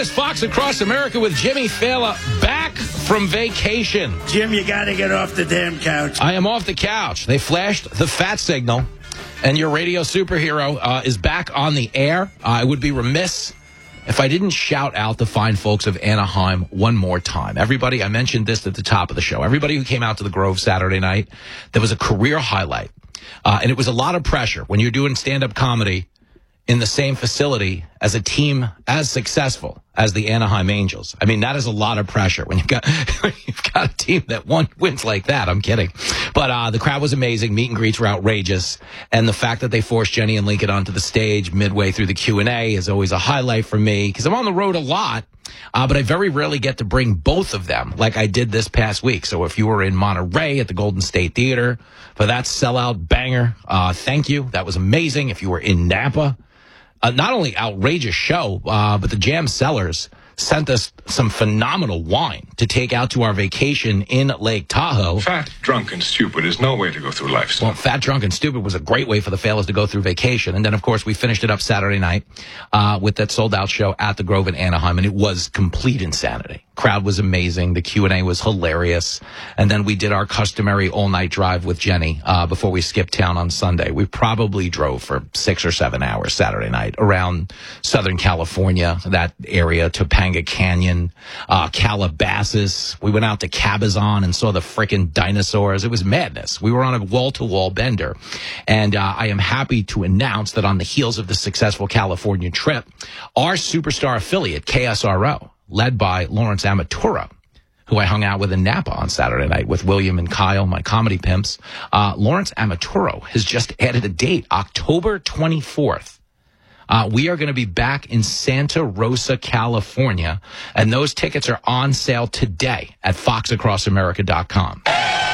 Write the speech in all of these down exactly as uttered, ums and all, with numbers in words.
is Fox Across America with Jimmy Fallon back from vacation. Jim, you got to get off the damn couch. I am off the couch. They flashed the fat signal, and your radio superhero uh, is back on the air. Uh, I would be remiss if I didn't shout out the fine folks of Anaheim one more time. Everybody, I mentioned this at the top of the show. Everybody who came out to the Grove Saturday night, there was a career highlight. Uh, and it was a lot of pressure when you're doing stand-up comedy in the same facility as a team as successful as the Anaheim Angels. I mean, that is a lot of pressure when you've got when you've got a team that one wins like that. I'm kidding. But uh, the crowd was amazing. Meet and greets were outrageous. And the fact that they forced Jenny and Lincoln onto the stage midway through the Q and A is always a highlight for me because I'm on the road a lot. Uh, but I very rarely get to bring both of them like I did this past week. So if you were in Monterey at the Golden State Theater for that sellout banger, uh, thank you. That was amazing. If you were in Napa, Uh, not only outrageous show, uh, but the Jam Cellars sent us some phenomenal wine to take out to our vacation in Lake Tahoe. Fat, drunk, and stupid is no way to go through life, son. Well, Fat, Drunk, and Stupid was a great way for the Failers to go through vacation. And then, of course, we finished it up Saturday night uh, with that sold-out show at the Grove in Anaheim, and it was complete insanity. Crowd was amazing. The Q and A was hilarious. And then we did our customary all-night drive with Jenny uh, before we skipped town on Sunday. We probably drove for six or seven hours Saturday night around Southern California, that area, Topanga Canyon, uh, Calabasas. We went out to Cabazon and saw the frickin' dinosaurs. It was madness. We were on a wall-to-wall bender. And uh, I am happy to announce that on the heels of the successful California trip, our superstar affiliate, K S R O, led by Lawrence Amaturo, who I hung out with in Napa on Saturday night with William and Kyle, my comedy pimps. Uh, Lawrence Amaturo has just added a date, October twenty-fourth. Uh, we are going to be back in Santa Rosa, California, and those tickets are on sale today at fox across america dot com.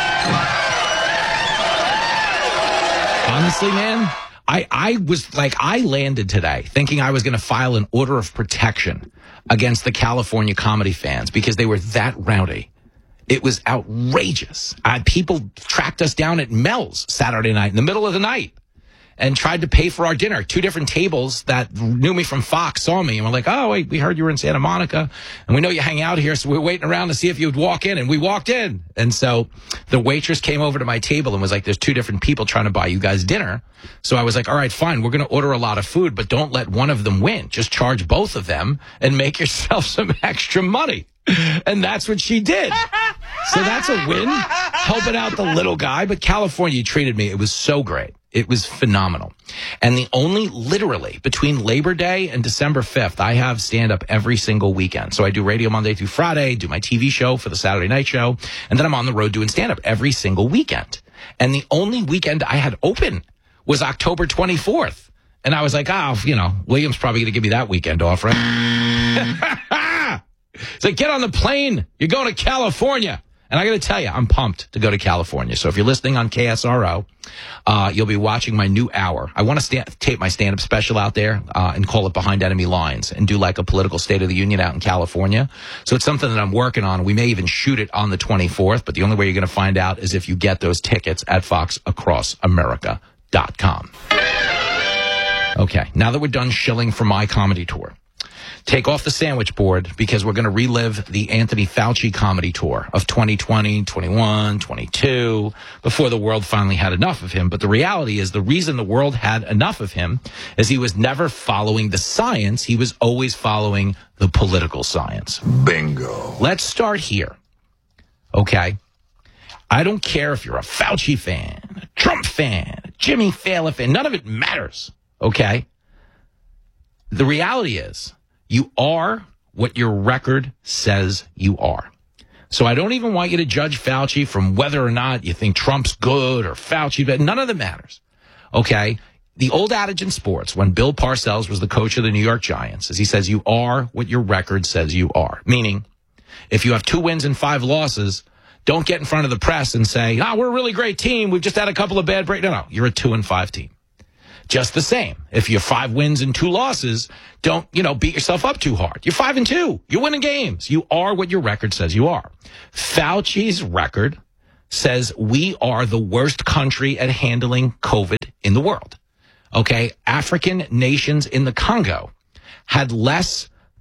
Honestly, man, I, I was like, I landed today thinking I was going to file an order of protection against the California comedy fans because they were that rowdy. It was outrageous. Uh, people tracked us down at Mel's Saturday night in the middle of the night and tried to pay for our dinner. Two different tables that knew me from Fox saw me and were like, oh, wait, we heard you were in Santa Monica and we know you hang out here, so we we're waiting around to see if you would walk in. And we walked in. And so the waitress came over to my table and was like, there's two different people trying to buy you guys dinner. So I was like, all right, fine, we're going to order a lot of food, but don't let one of them win. Just charge both of them and make yourself some extra money. And that's what she did. So that's a win, helping out the little guy. But California treated me. It was so great. It was phenomenal. And the only, literally, between Labor Day and December fifth, I have stand-up every single weekend. So I do radio Monday through Friday, do my T V show for the Saturday night show, and then I'm on the road doing stand-up every single weekend. And the only weekend I had open was October twenty-fourth. And I was like, oh, you know, William's probably going to give me that weekend off, right? It's like, get on the plane. You're going to California. And I got to tell you, I'm pumped to go to California. So if you're listening on K S R O, uh, you'll be watching my new hour. I want to sta- tape my stand-up special out there uh, and call it Behind Enemy Lines and do like a political State of the Union out in California. So it's something that I'm working on. We may even shoot it on the twenty-fourth, but the only way you're going to find out is if you get those tickets at fox across america dot com. Okay, now that we're done shilling for my comedy tour, take off the sandwich board because we're going to relive the Anthony Fauci comedy tour of twenty twenty, twenty-one, twenty-two, before the world finally had enough of him. But the reality is the reason the world had enough of him is he was never following the science. He was always following the political science. Bingo. Let's start here. Okay. I don't care if you're a Fauci fan, a Trump fan, a Jimmy Fallon fan. None of it matters. Okay. The reality is, you are what your record says you are. So I don't even want you to judge Fauci from whether or not you think Trump's good or Fauci, but none of that matters. Okay? The old adage in sports, when Bill Parcells was the coach of the New York Giants, is he says you are what your record says you are. Meaning, if you have two wins and five losses, don't get in front of the press and say, ah, oh, we're a really great team. We've just had a couple of bad breaks. No, no, you're a two and five team. Just the same. If you're five wins and two losses, don't, you know, beat yourself up too hard. You're five and two. You're winning games. You are what your record says you are. Fauci's record says we are the worst country at handling COVID in the world. Okay. African nations in the Congo had less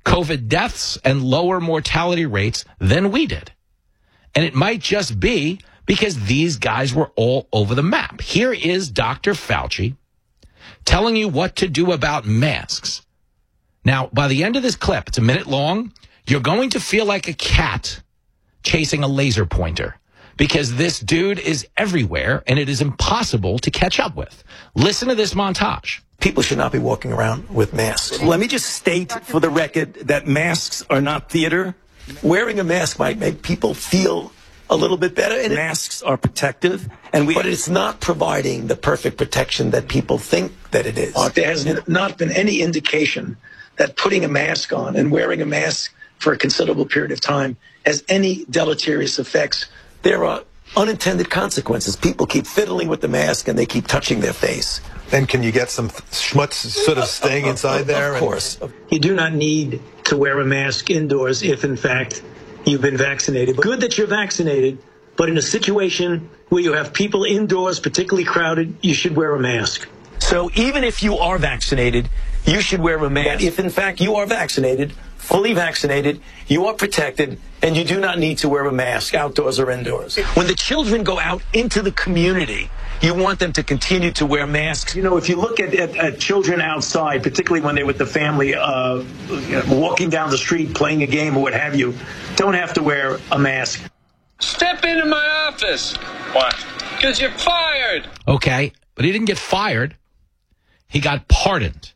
COVID deaths and lower mortality rates than we did. And it might just be because these guys were all over the map. Here is Doctor Fauci telling you what to do about masks. Now, by the end of this clip, it's a minute long, you're going to feel like a cat chasing a laser pointer because this dude is everywhere and it is impossible to catch up with. Listen to this montage. People should not be walking around with masks. Let me just state for the record that masks are not theater. Wearing a mask might make people feel a little bit better, and masks are protective, and we, but it's not providing the perfect protection that people think that it is. There has not been any indication that putting a mask on and wearing a mask for a considerable period of time has any deleterious effects. There are unintended consequences. People keep fiddling with the mask and they keep touching their face. And can you get some schmutz sort of staying inside there? Of course. You do not need to wear a mask indoors if, in fact, you've been vaccinated. Good that you're vaccinated, but in a situation where you have people indoors, particularly crowded, you should wear a mask. So even if you are vaccinated, you should wear a mask. If, in fact, you are vaccinated, fully vaccinated, you are protected, and you do not need to wear a mask outdoors or indoors. When the children go out into the community, you want them to continue to wear masks. You know, if you look at, at, at children outside, particularly when they're with the family, uh, you know, walking down the street, playing a game or what have you, don't have to wear a mask. Step into my office. Why? Because you're fired. Okay, but he didn't get fired. He got pardoned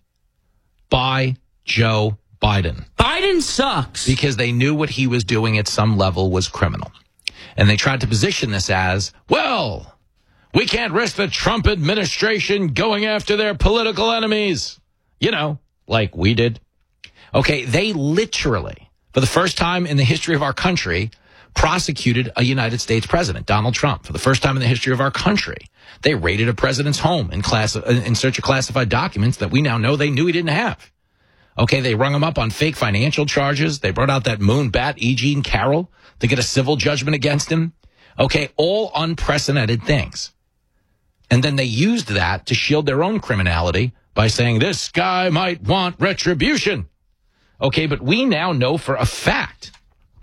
by Joe Biden. Biden sucks. Because they knew what he was doing at some level was criminal. And they tried to position this as, well, we can't risk the Trump administration going after their political enemies. You know, like we did. Okay, they literally, for the first time in the history of our country, prosecuted a United States president, Donald Trump. For the first time in the history of our country, they raided a president's home in, class, in search of classified documents that we now know they knew he didn't have. Okay, they rung him up on fake financial charges. They brought out that moon bat, E. Jean Carroll, to get a civil judgment against him. Okay, all unprecedented things. And then they used that to shield their own criminality by saying this guy might want retribution. Okay, but we now know for a fact,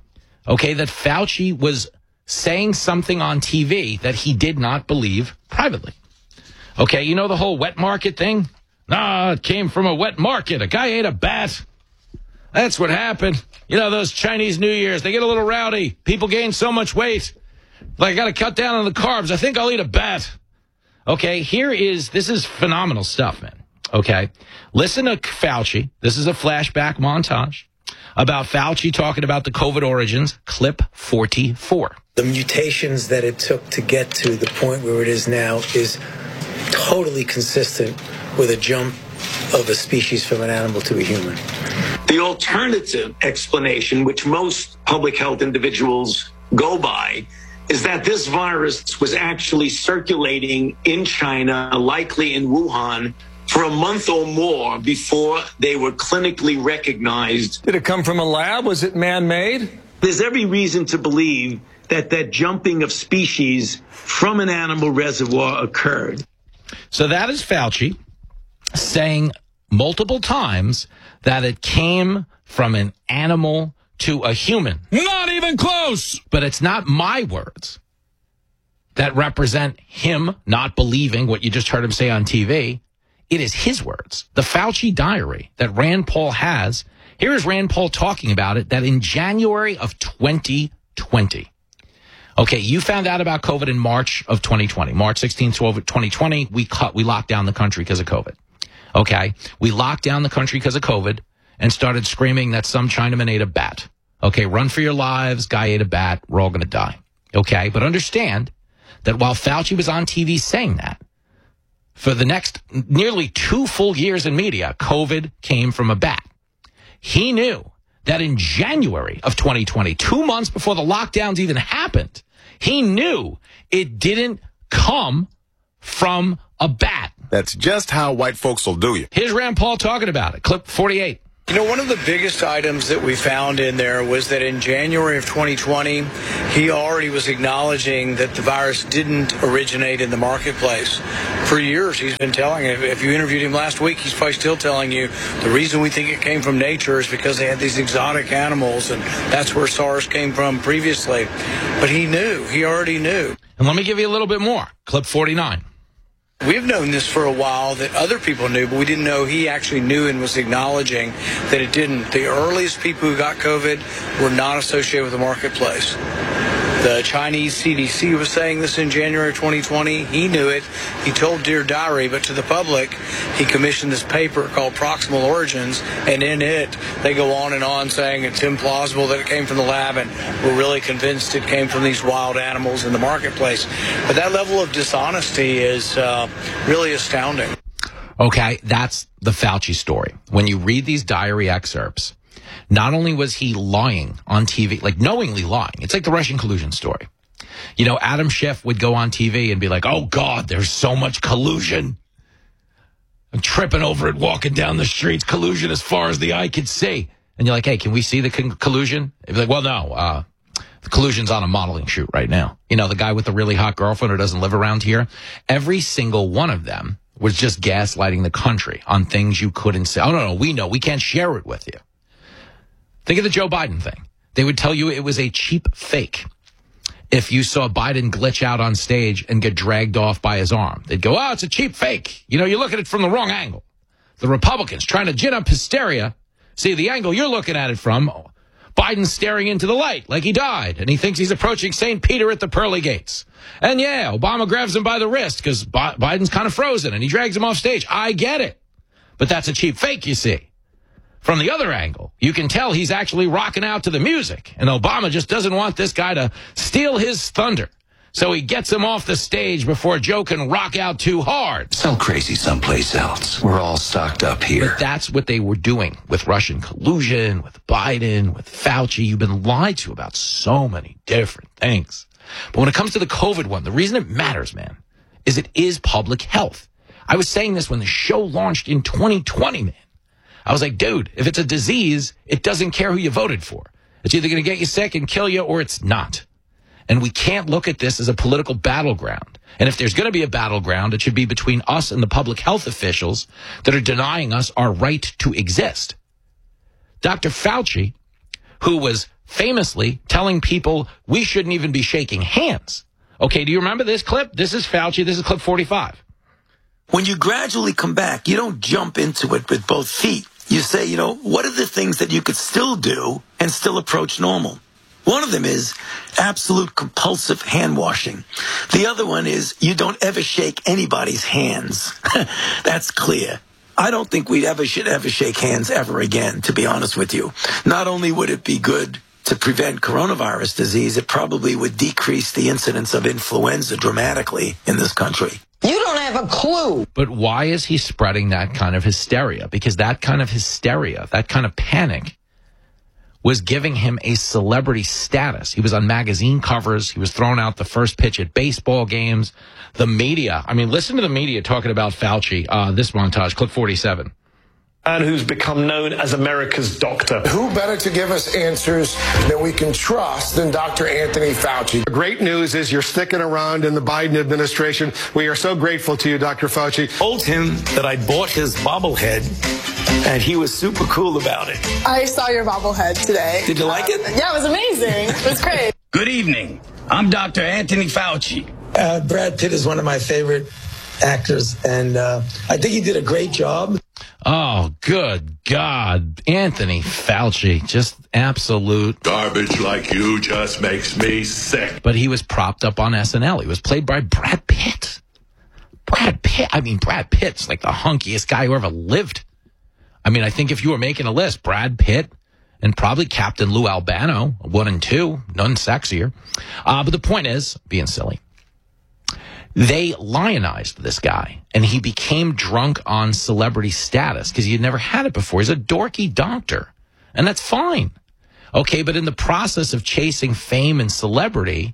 okay, that Fauci was saying something on T V that he did not believe privately. Okay, you know the whole wet market thing? Nah, it came from a wet market. A guy ate a bat. That's what happened. You know, those Chinese New Years, they get a little rowdy. People gain so much weight. Like, I got to cut down on the carbs. I think I'll eat a bat. Okay, here is, this is phenomenal stuff, man. Okay, listen to Fauci. This is a flashback montage about Fauci talking about the COVID origins, clip forty-four. The mutations that it took to get to the point where it is now is totally consistent with a jump of a species from an animal to a human. The alternative explanation, which most public health individuals go by, is that this virus was actually circulating in China, likely in Wuhan, for a month or more before they were clinically recognized. Did it come from a lab? Was it man-made? There's every reason to believe that that jumping of species from an animal reservoir occurred. So that is Fauci saying multiple times that it came from an animal to a human. Not even close. But it's not my words that represent him not believing what you just heard him say on T V. It is his words. The Fauci diary that Rand Paul has. Here is Rand Paul talking about it, that in January of twenty twenty. Okay, you found out about COVID in March of twenty twenty. March sixteenth, twelfth, twenty twenty, we cut, we locked down the country because of COVID. Okay, we locked down the country because of COVID and started screaming that some Chinaman ate a bat. Okay, run for your lives, guy ate a bat, we're all going to die. Okay, but understand that while Fauci was on T V saying that, for the next nearly two full years in media, COVID came from a bat. He knew that in January of twenty twenty, two months before the lockdowns even happened, he knew it didn't come from a bat. That's just how white folks will do you. Here's Rand Paul talking about it. Clip forty-eight. You know, one of the biggest items that we found in there was that in January of twenty twenty, he already was acknowledging that the virus didn't originate in the marketplace. For years, he's been telling, if, if you interviewed him last week, he's probably still telling you the reason we think it came from nature is because they had these exotic animals, and that's where SARS came from previously. But he knew. He already knew. And let me give you a little bit more. Clip forty-nine. We've known this for a while, that other people knew, but we didn't know he actually knew and was acknowledging that it didn't. The earliest people who got COVID were not associated with the marketplace. The Chinese C D C was saying this in January twenty twenty. He knew it. He told Dear Diary, but to the public, he commissioned this paper called Proximal Origins, and in it, they go on and on saying it's implausible that it came from the lab, and we're really convinced it came from these wild animals in the marketplace. But that level of dishonesty is uh, really astounding. Okay, that's the Fauci story. When you read these diary excerpts, not only was he lying on T V, like knowingly lying, it's like the Russian collusion story. You know, Adam Schiff would go on T V and be like, oh, God, there's so much collusion. I'm tripping over it, walking down the streets, collusion as far as the eye could see. And you're like, hey, can we see the con- collusion? He'd be like, well, no, uh, the collusion's on a modeling shoot right now. You know, the guy with the really hot girlfriend who doesn't live around here. Every single one of them was just gaslighting the country on things you couldn't say. Oh, no, no, we know. We can't share it with you. Think of the Joe Biden thing. They would tell you it was a cheap fake. If you saw Biden glitch out on stage and get dragged off by his arm, they'd go, oh, it's a cheap fake. You know, you look at it from the wrong angle. The Republicans trying to gin up hysteria. See, the angle you're looking at it from, Biden's staring into the light like he died, and he thinks he's approaching Saint Peter at the pearly gates. And yeah, Obama grabs him by the wrist because Bi- Biden's kind of frozen, and he drags him off stage. I get it. But that's a cheap fake, you see. From the other angle, you can tell he's actually rocking out to the music, and Obama just doesn't want this guy to steal his thunder. So he gets him off the stage before Joe can rock out too hard. Sell crazy someplace else. We're all stocked up here. But that's what they were doing with Russian collusion, with Biden, with Fauci. You've been lied to about so many different things. But when it comes to the COVID one, the reason it matters, man, is it is public health. I was saying this when the show launched in twenty twenty, man. I was like, dude, if it's a disease, it doesn't care who you voted for. It's either going to get you sick and kill you or it's not. And we can't look at this as a political battleground. And if there's going to be a battleground, it should be between us and the public health officials that are denying us our right to exist. Doctor Fauci, who was famously telling people we shouldn't even be shaking hands. Okay, do you remember this clip? This is Fauci. This is clip forty-five. When you gradually come back, you don't jump into it with both feet. You say, you know, what are the things that you could still do and still approach normal? One of them is absolute compulsive hand washing. The other one is you don't ever shake anybody's hands. That's clear. I don't think we'd ever should ever shake hands ever again, to be honest with you. Not only would it be good to prevent coronavirus disease, it probably would decrease the incidence of influenza dramatically in this country. You don't have a clue. But why is he spreading that kind of hysteria? Because that kind of hysteria, that kind of panic was giving him a celebrity status. He was on magazine covers. He was thrown out the first pitch at baseball games. The media, I mean, listen to the media talking about Fauci. Uh, this montage, clip forty-seven. Man who's become known as America's doctor. Who better to give us answers that we can trust than Doctor Anthony Fauci? The great news is you're sticking around in the Biden administration. We are so grateful to you, Doctor Fauci. I told him that I bought his bobblehead, and he was super cool about it. I saw your bobblehead today. Did you like it? Yeah, it was amazing. It was great. Good evening. I'm Doctor Anthony Fauci. Uh, Brad Pitt is one of my favorite actors, and uh, I think he did a great job. Oh, good God. Anthony Fauci, just absolute garbage like you just makes me sick. But he was propped up on S N L. He was played by Brad Pitt. Brad Pitt. I mean, Brad Pitt's like the hunkiest guy who ever lived. I mean, I think if you were making a list, Brad Pitt and probably Captain Lou Albano, one and two, none sexier. Uh, but the point is, being silly, they lionized this guy, and he became drunk on celebrity status because he had never had it before. He's a dorky doctor, and that's fine. Okay, but in the process of chasing fame and celebrity,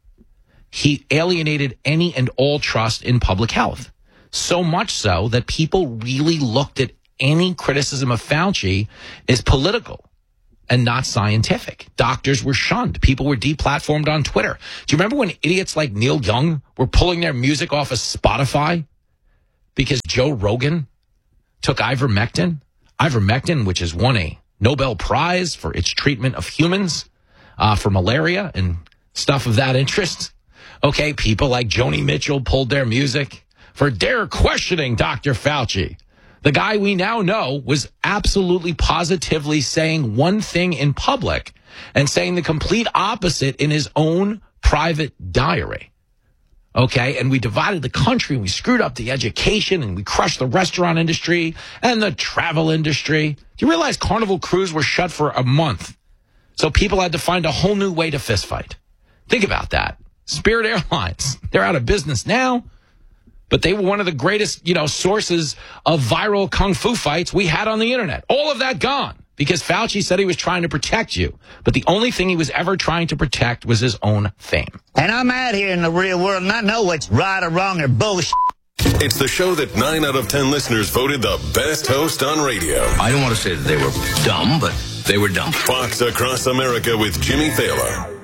he alienated any and all trust in public health. So much so that people really looked at any criticism of Fauci is political and not scientific. Doctors were shunned. People were deplatformed on Twitter. Do you remember when idiots like Neil Young were pulling their music off of Spotify because Joe Rogan took ivermectin? Ivermectin, which has won a Nobel Prize for its treatment of humans uh, for malaria and stuff of that interest. Okay, people like Joni Mitchell pulled their music for dare questioning Doctor Fauci. The guy we now know was absolutely positively saying one thing in public and saying the complete opposite in his own private diary. Okay, and we divided the country, and we screwed up the education, and we crushed the restaurant industry and the travel industry. Do you realize Carnival Cruise were shut for a month? So people had to find a whole new way to fistfight. Think about that. Spirit Airlines, they're out of business now, but they were one of the greatest, you know, sources of viral kung fu fights we had on the internet. All of that gone because Fauci said he was trying to protect you, but the only thing he was ever trying to protect was his own fame. And I'm out here in the real world and I know what's right or wrong or bullshit. It's the show that nine out of ten listeners voted the best host on radio. I don't want to say that they were dumb, but they were dumb. Fox Across America with Jimmy Thaler.